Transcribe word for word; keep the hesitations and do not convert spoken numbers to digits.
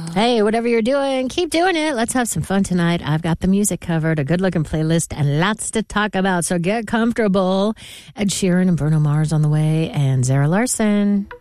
Hey, whatever you're doing, keep doing it. Let's have some fun tonight. I've got the music covered, a good-looking playlist, and lots to talk about. So get comfortable. Ed Sheeran and Bruno Mars on the way, and Zara Larson.